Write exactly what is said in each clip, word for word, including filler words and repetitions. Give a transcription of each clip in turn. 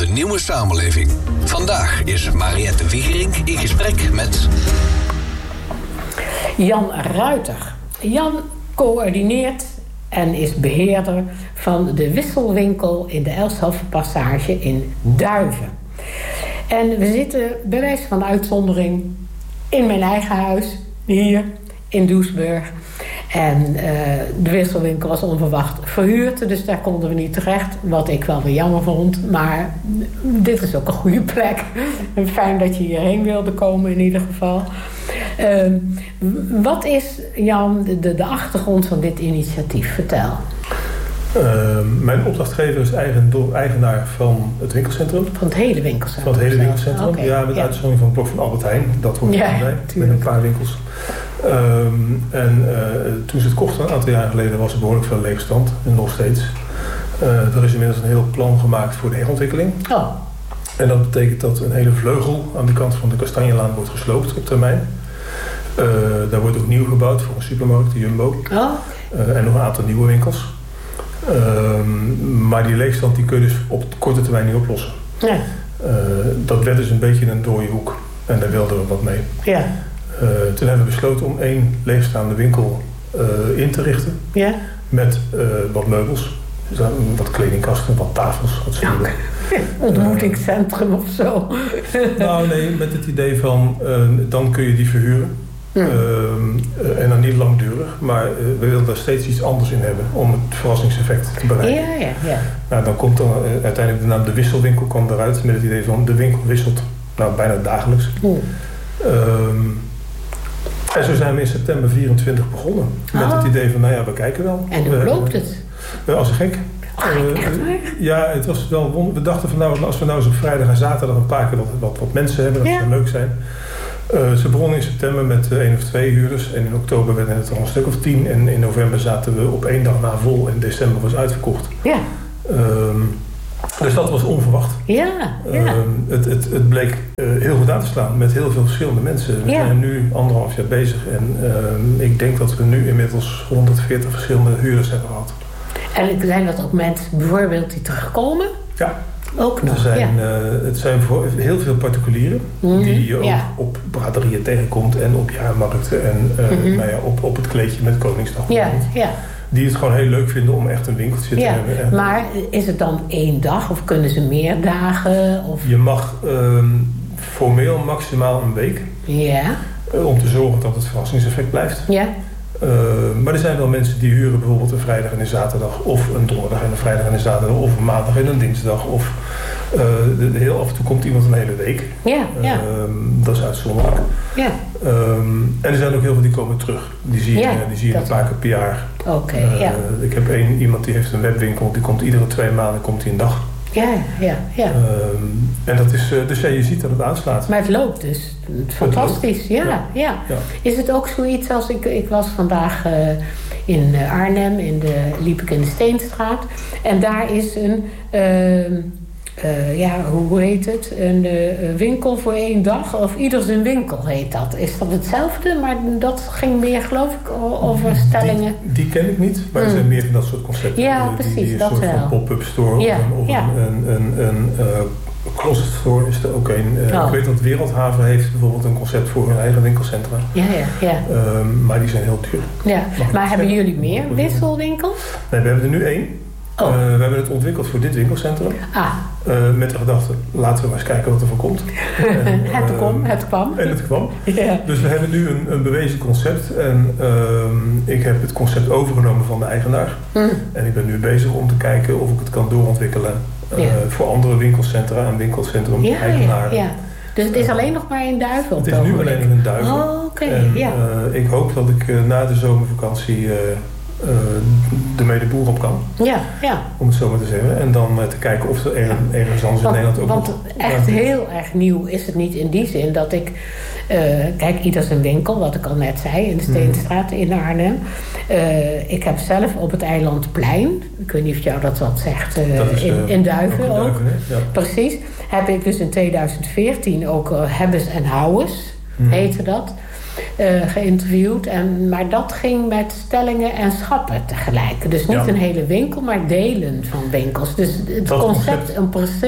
de nieuwe samenleving. Vandaag is Mariette Wiegerink in gesprek met Jan Ruiter. Jan coördineert en is beheerder van de wisselwinkel in de Elshovenpassage in Duiven. En we zitten bij wijze van uitzondering in mijn eigen huis, hier in Doesburg. En uh, de wisselwinkel was onverwacht verhuurd, dus daar konden we niet terecht. Wat ik wel weer jammer vond, maar dit is ook een goede plek. En fijn dat je hierheen wilde komen in ieder geval. Uh, wat is, Jan, de, de achtergrond van dit initiatief? Vertel. Uh, mijn opdrachtgever is eigen, eigenaar van het winkelcentrum. Van het hele winkelcentrum? Van het hele winkelcentrum, okay, ja, met ja. uitzondering van het blok van Albert Heijn. Dat hoort ja, erbij, met een paar winkels. Um, en uh, toen ze het kochten, een aantal jaar geleden, was er behoorlijk veel leegstand. En nog steeds. Uh, er is inmiddels een heel plan gemaakt voor de herontwikkeling. Oh. En dat betekent dat een hele vleugel aan de kant van de Kastanjelaan wordt gesloopt op termijn. Uh, daar wordt ook nieuw gebouwd voor een supermarkt, de Jumbo. Oh. Uh, en nog een aantal nieuwe winkels. Um, maar die leegstand die kun je dus op korte termijn niet oplossen. Ja. Uh, dat werd dus een beetje een dode hoek. En daar wilden we wat mee. Ja. Uh, toen hebben we besloten om één leegstaande winkel uh, in te richten. Ja. Met uh, wat meubels. Dus wat kledingkasten, wat tafels, wat stoelen. Ja, ontmoetingscentrum of zo. Nou nee, met het idee van uh, dan kun je die verhuren. Ja. Uh, uh, en dan niet langdurig, maar uh, we willen daar steeds iets anders in hebben om het verrassingseffect te bereiken. Ja, ja, ja. Nou, dan komt dan uh, uiteindelijk de naam de wisselwinkel kwam eruit met het idee van de winkel wisselt nou bijna dagelijks. Ja. Um, en zo zijn we in september vierentwintig begonnen met oh. het idee van nou ja, we kijken wel. En hoe uh, loopt het? Uh, als een gek. Oh, uh, echt waar? Ja, het was wel wonder. We dachten van nou, als we nou eens op vrijdag en zaterdag een paar keer wat, wat, wat mensen hebben, dat ja. zou leuk zijn. Uh, ze begonnen in september met uh, één of twee huurders. En in oktober werden het er al een stuk of tien. En in november zaten we op één dag na vol. En december was uitverkocht. Ja. Um, dus dat was onverwacht. Ja, ja. Um, het, het, het bleek uh, heel goed aan te slaan met heel veel verschillende mensen. We ja. zijn nu anderhalf jaar bezig. En um, ik denk dat we nu inmiddels honderdveertig verschillende huurders hebben gehad. En zijn dat ook mensen bijvoorbeeld die terugkomen? Ja. Ook nog, er zijn, ja. uh, het zijn voor heel veel particulieren mm-hmm. die je ook ja. op braderieën tegenkomt en op jaarmarkten en uh, mm-hmm. nou ja, op, op het kleedje met Koningsdag. Ja, ja. Die het gewoon heel leuk vinden om echt een winkeltje te ja, hebben. En, maar is het dan één dag of kunnen ze meer dagen? Of? Je mag um, formeel maximaal een week. Ja. Uh, om te zorgen dat het verrassingseffect blijft. Ja. Uh, maar er zijn wel mensen die huren bijvoorbeeld een vrijdag en een zaterdag. Of een donderdag en een vrijdag en een zaterdag. Of een maandag en een dinsdag. Of uh, de, de heel af en toe komt iemand een hele week. Ja, ja. Uh, dat is uitzonderlijk. Ja. Um, en er zijn ook heel veel die komen terug. Die zie je, ja, die zie je een paar keer per jaar. Oké, okay, uh, ja. Ik heb één, iemand die heeft een webwinkel. Die komt iedere twee maanden komt hij een dag. Ja, ja, ja. Um, en dat is, uh, dus ja, je ziet dat het aanslaat. Maar het loopt dus. Fantastisch, het loopt. Ja, ja, ja. ja. Is het ook zoiets als... Ik, ik was vandaag uh, in Arnhem, in de, liep ik in de Steenstraat. En daar is een... Uh, uh, ja, hoe heet het? Een uh, winkel voor één dag. Of ieder zijn winkel heet dat. Is dat hetzelfde? Maar dat ging meer, geloof ik, over stellingen. Die, die ken ik niet. Maar mm. er zijn meer van dat soort concepten. Ja, die, precies. Die, die dat een soort wel. van pop-up store. Ja, of een, of ja. een, een, een, een uh, closet store is er ook een. Uh, oh. Ik weet dat Wereldhaven heeft bijvoorbeeld een concept voor hun eigen winkelcentra. Ja, ja, ja. Um, maar die zijn heel duur. Ja. Maar hebben jullie meer wisselwinkels? Nee, we hebben er nu één. Oh. Uh, we hebben het ontwikkeld voor dit winkelcentrum. Ah. Uh, met de gedachte, laten we maar eens kijken wat er van komt. En, het, uh, kwam, het kwam. En het kwam. Yeah. Dus we hebben nu een, een bewezen concept. En uh, ik heb het concept overgenomen van de eigenaar. Mm. En ik ben nu bezig om te kijken of ik het kan doorontwikkelen. Uh, yeah. Voor andere winkelcentra en winkelcentrum ja, eigenaren. Ja, ja. Dus het is alleen nog maar in Duiven? Het is nu alleen nog in Duiven. Oh, oké. Okay. Ja. Uh, ik hoop dat ik uh, na de zomervakantie... Uh, Uh, ermee de boer op kan. Ja, ja. Om het zo maar te zeggen. En dan uh, te kijken of er ergens, ergens anders want, in Nederland ook want nog... Want echt heel erg nieuw is het niet in die zin dat ik... Uh, kijk, ieder zijn winkel, wat ik al net zei, in de Steenstraat in Arnhem. Uh, ik heb zelf op het Eilandplein, ik weet niet of jou dat wat zegt, uh, dat is, uh, in, in Duiven ook. ook. Duiven, ja. Precies. Heb ik dus in tweeduizend veertien ook uh, Hebbes en Houwes, hmm. heette dat. Uh, geïnterviewd. En, maar dat ging met stellingen en schappen tegelijk. Dus niet ja. een hele winkel, maar delen van winkels. Dus het dat concept, concept, een principe,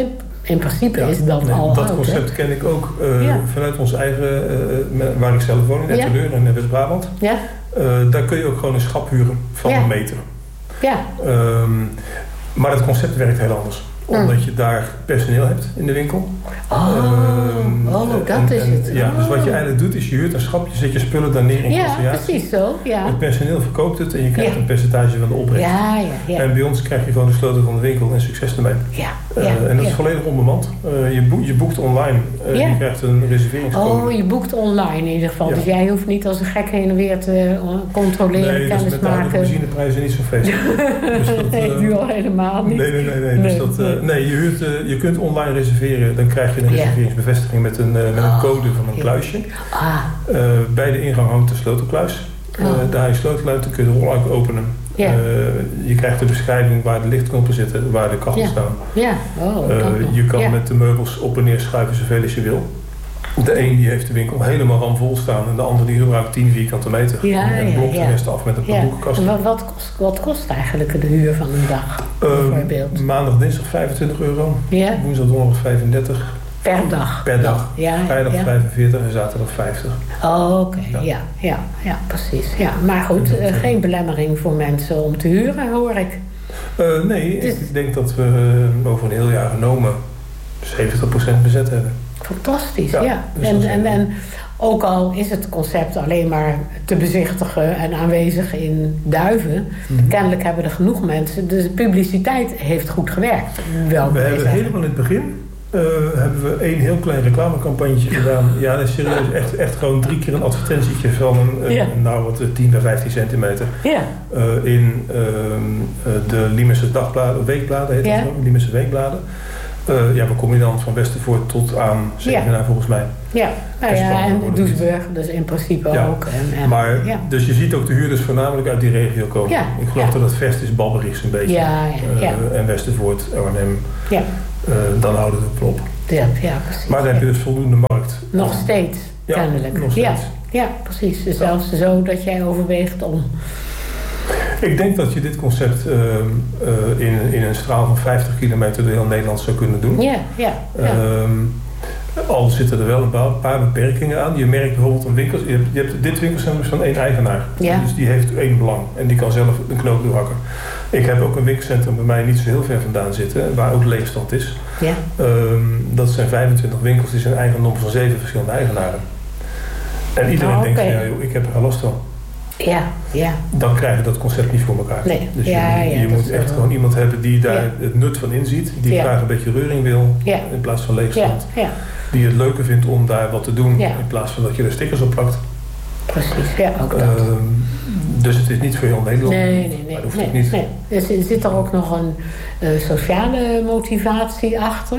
in principe ja, is dat nee, al Dat oud, concept hè? ken ik ook uh, ja. vanuit ons eigen, uh, waar ik zelf woon, in Etteleur ja. in West-Brabant. Ja. Uh, daar kun je ook gewoon een schap huren van ja. een meter. Ja. Um, maar het concept werkt heel anders. Omdat mm. je daar personeel hebt in de winkel. Oh, um, oh dat en, is en, het. Ja, oh. Dus wat je eigenlijk doet is je huurt een schap, je zet je spullen daar neer in ja, conciliatie. precies zo. Ja. Het personeel verkoopt het en je krijgt ja. een percentage van de opbrengst. Ja, ja, ja. En bij ons krijg je gewoon de sleutel van de winkel en succes ermee. Ja, ja, uh, en dat ja. is volledig onbemand. Uh, je, boekt, je boekt online. Uh, ja. Je krijgt een reserveringscode. Oh, je boekt online in ieder geval. Ja. Dus jij hoeft niet als een gek heen en weer te controleren, nee, kennis maken. Nee, maken. de benzineprijzen niet zo feestelijk. dus dat, nee, uh, nu al helemaal niet. Nee, nee, nee. nee. Dus dat, uh, nee je, huurt, uh, je kunt online reserveren. Dan krijg je een reserveringsbevestiging met een, uh, met een code van een kluisje. Ah. Uh, bij de ingang hangt de sleutelkluis. Uh, oh. Daar je sleutel uit, dan kun je de rolluik openen. Ja. Uh, je krijgt de beschrijving waar de lichtknoppen zitten, waar de kachels ja. staan. Ja. Oh, uh, je kan ja. met de meubels op en neer schuiven zoveel als je wil. De een die heeft de winkel helemaal ramvol staan en de ander die gebruikt tien vierkante meter. Ja, en ja, blokt ja. de rest af met een paar ja. boekenkasten. Wat, wat, kost, wat kost eigenlijk de huur van een dag? Bijvoorbeeld? Uh, maandag, dinsdag vijfentwintig euro. Ja. Woensdag, donderdag vijfendertig. Per dag? Per dag. Ja, Vrijdag ja. vijfenveertig en zaterdag vijftig. Oh, oké. Okay. Ja. Ja, ja, ja, precies. Ja. Maar goed, uh, geen belemmering voor mensen om te huren, hoor ik. Uh, nee, dus... ik denk dat we uh, over een heel jaar genomen zeventig procent bezet hebben. Fantastisch, ja. ja. Dus en, en, en ook al is het concept alleen maar te bezichtigen en aanwezig in Duiven, mm-hmm. kennelijk hebben er genoeg mensen. Dus de publiciteit heeft goed gewerkt. Wel we hebben helemaal in het begin uh, hebben we één heel klein reclamecampagnetje gedaan. Ja, dat is serieus. Echt, echt gewoon drie keer een advertentietje van een, ja. een nou wat tien bij vijftien centimeter. Ja. Uh, in uh, de Liemerse dagbladen, weekbladen heet ja. het zo, Liemerse weekbladen. Uh, ja, we komen dan van Westervoort tot aan Zevenaar ja. volgens mij. Ja, nou ja, en Doesburg, dus in principe ja. ook. En, en, maar, ja. Dus je ziet ook de huurders voornamelijk uit die regio komen. Ja. Ik geloof ja. dat het Vest is Balberichs een beetje. Ja, ja, ja. Uh, en Westervoort, Arnhem. Ja. Uh, dan houden we het op. Ja, ja, precies. Maar dan heb je dus voldoende markt. Nog steeds, ja, kennelijk. Nog steeds. Ja, ja, precies. Dus zelfs ja. zo dat jij overweegt om... Ik denk dat je dit concept uh, uh, in, in een straal van vijftig kilometer door heel Nederland zou kunnen doen. Ja, ja. ja. Um, al zitten er wel een paar beperkingen aan. Je merkt bijvoorbeeld een winkel. Je hebt, je hebt dit winkelcentrum is van één eigenaar. Ja. Dus die heeft één belang. En die kan zelf een knoop doorhakken. Ik heb ook een winkelcentrum bij mij niet zo heel ver vandaan zitten. Waar ook leegstand is. Ja. Um, dat zijn vijfentwintig winkels. Die zijn eigendom van zeven verschillende eigenaren. En iedereen oh, okay. denkt, ja, joh, ik heb er last van. Ja, ja. Dan krijg je dat concept niet voor elkaar. Nee. Dus ja, je, ja, je moet echt gewoon iemand hebben die daar ja. het nut van inziet. Die ja. graag een beetje reuring wil ja. in plaats van leegstand. Ja. Ja. Die het leuker vindt om daar wat te doen ja. in plaats van dat je er stickers op plakt. Precies, ja, ook dat. Uh, dus het is niet voor heel Nederland. Nee, nee, nee. Dat hoeft nee, niet. nee. Dus zit er ook nog een uh, sociale motivatie achter?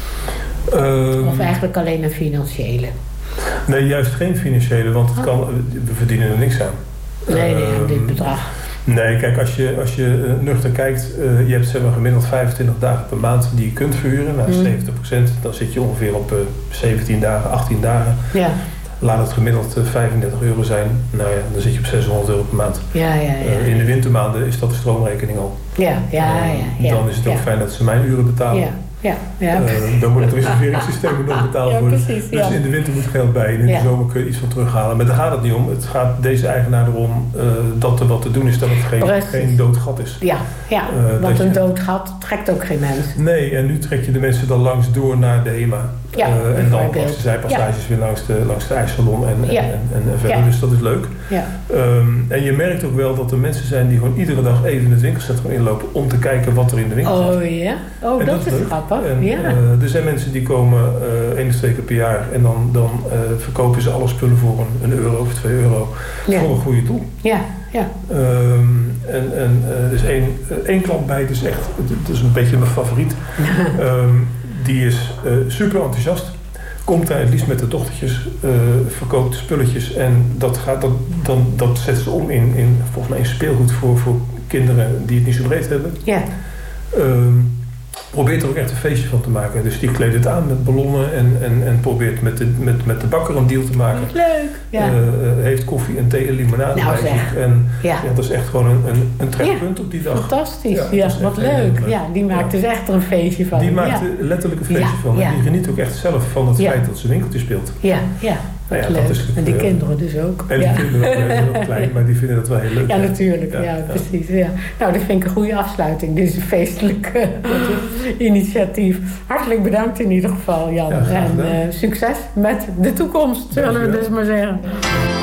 Um, of eigenlijk alleen een financiële? Nee, juist geen financiële, want het oh. kan, we verdienen er niks aan. Nee, nee, aan dit bedrag. Nee, kijk, als je, als je uh, nuchter kijkt, uh, je hebt zeg maar, gemiddeld vijfentwintig dagen per maand die je kunt verhuren. Nou, mm. zeventig procent, dan zit je ongeveer op uh, zeventien dagen, achttien dagen. Ja. Laat het gemiddeld uh, vijfendertig euro zijn. Nou ja, dan zit je op zeshonderd euro per maand. Ja, ja, ja. Uh, in de wintermaanden is dat de stroomrekening al. Ja, ja, ja. Uh, ja dan is het ook ja. fijn dat ze mijn uren betalen. Ja. Ja, ja. Uh, dan moet het reserveringssysteem nog betaald ja, worden. Precies, dus ja. in de winter moet geld bij. En in ja. de zomer kun je iets van terughalen. Maar daar gaat het niet om. Het gaat deze eigenaar erom uh, dat er wat te doen is. Dat het geen, geen dood gat is. Ja, ja uh, want een je... dood gat trekt ook geen mensen. Nee, en nu trek je de mensen dan langs door naar de HEMA. Ja, uh, en dan langs de zijpassages ja. weer langs de, langs de ijssalon en, ja. en, en, en verder. Ja. Dus dat is leuk. Ja. Um, en je merkt ook wel dat er mensen zijn die gewoon iedere dag even in het winkelcentrum inlopen om te kijken wat er in de winkel oh, zit. Ja? Oh, dat, dat is leuk. Grappig. En, ja. uh, er zijn mensen die komen uh, één of twee keer per jaar en dan, dan uh, verkopen ze alle spullen voor een, een euro of twee euro ja. voor een goede doel. Ja, ja. Um, en en uh, er is één, uh, één klant bij, dus echt, het is een beetje mijn favoriet. um, die is uh, super enthousiast. Komt daar het liefst met de dochtertjes, uh, verkoopt spulletjes en dat, gaat, dat, dan, dat zet ze om in, in volgens mij in speelgoed voor, voor kinderen die het niet zo breed hebben. Ja. Um, probeert er ook echt een feestje van te maken. Dus die kleedt het aan met ballonnen en, en, en probeert met de, met, met de bakker een deal te maken. Leuk, ja. Uh, heeft koffie en thee en limonade nou, bij zich. En ja. ja, dat is echt gewoon een, een, een trekpunt ja. op die dag. Fantastisch, ja, ja wat leuk. leuk. Ja, die maakt ja. dus echt er een feestje van. Die maakt ja. er letterlijk een feestje ja. van. Ja. En die geniet ook echt zelf van het ja. feit dat ze winkeltje speelt. Ja, ja. Nou ja, leuk. dat is het, en die uh, kinderen dus ook. En die ja. kinderen ook heel klein, maar die vinden dat wel heel leuk. Ja, hè? natuurlijk. Ja, ja, ja. precies. Ja. Nou, dat vind ik een goede afsluiting. Dit is een feestelijk uh, initiatief. Hartelijk bedankt in ieder geval, Jan. Ja, en uh, succes met de toekomst, zullen we dus maar zeggen.